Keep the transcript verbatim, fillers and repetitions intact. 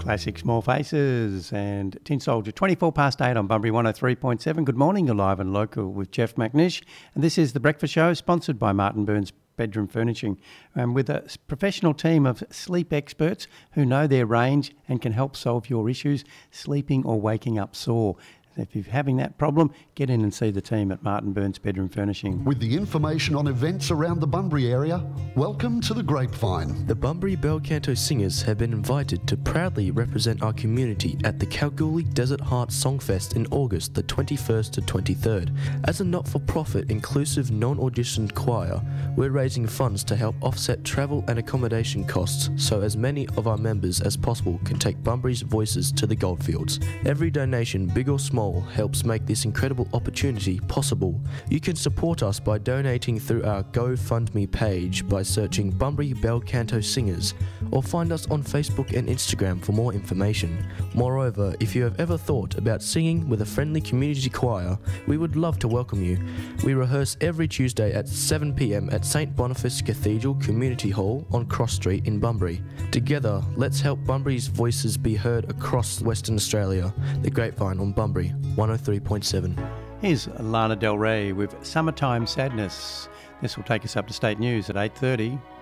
Classic Small Faces and Tin Soldier, twenty-four past eight on Bunbury one oh three point seven. Good morning, you're live and local with Jeff McNish. And this is The Breakfast Show, sponsored by Martin Burns Bedroom Furnishing, um, with a professional team of sleep experts who know their range and can help solve your issues, sleeping or waking up sore. If you're having that problem, get in and see the team at Martin Burns Bedroom Furnishing. With the information on events around the Bunbury area, welcome to The Grapevine. The Bunbury Bel Canto Singers have been invited to proudly represent our community at the Kalgoorlie Desert Heart Songfest in August the twenty-first to twenty-third. As a not-for-profit, inclusive, non-auditioned choir, we're raising funds to help offset travel and accommodation costs so as many of our members as possible can take Bunbury's voices to the goldfields. Every donation, big or small, helps make this incredible opportunity possible. You can support us by donating through our GoFundMe page by searching Bunbury Bel Canto Singers, or find us on Facebook and Instagram for more information. Moreover, if you have ever thought about singing with a friendly community choir, we would love to welcome you. We rehearse every Tuesday at seven p.m. at Saint Boniface Cathedral Community Hall on Cross Street in Bunbury. Together, let's help Bunbury's voices be heard across Western Australia. The Grapevine on Bunbury one oh three point seven. Here's Lana Del Rey with Summertime Sadness. This will take us up to state news at eight thirty.